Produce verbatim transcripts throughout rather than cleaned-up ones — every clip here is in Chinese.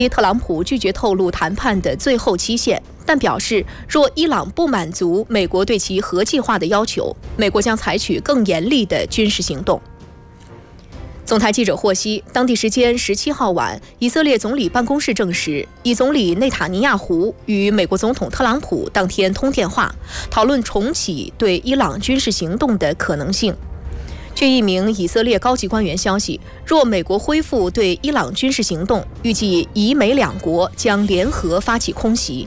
特朗普拒绝透露谈判的最后期限，但表示若伊朗不满足美国对其核计划的要求，美国将采取更严厉的军事行动。总台记者获悉，当地时间十七号晚，以色列总理办公室证实，以总理内塔尼亚胡与美国总统特朗普当天通电话，讨论重启对伊朗军事行动的可能性。据一名以色列高级官员消息，若美国恢复对伊朗军事行动，预计以美两国将联合发起空袭。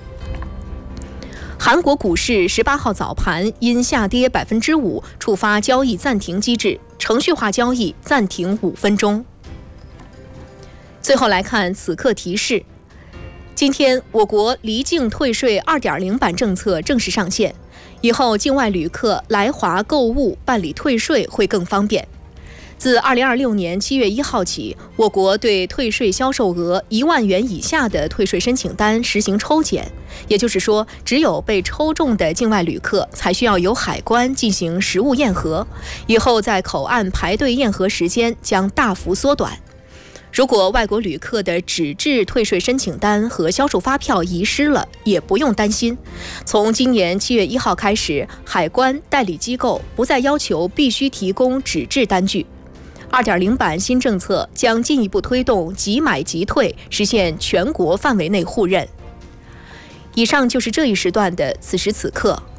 韩国股市十八号早盘因下跌百分之五，触发交易暂停机制，程序化交易暂停五分钟。最后来看此刻提示：今天我国离境退税 二点零 版政策正式上线。以后境外旅客来华购物办理退税会更方便。自二零二六年七月一号起，我国对退税销售额一万元以下的退税申请单实行抽检，也就是说，只有被抽中的境外旅客才需要由海关进行实物验核，以后在口岸排队验核时间将大幅缩短。如果外国旅客的纸质退税申请单和销售发票遗失了，也不用担心。从今年七月一号开始，海关代理机构不再要求必须提供纸质单据。二点零 版新政策将进一步推动即买即退，实现全国范围内互认。以上就是这一时段的此时此刻。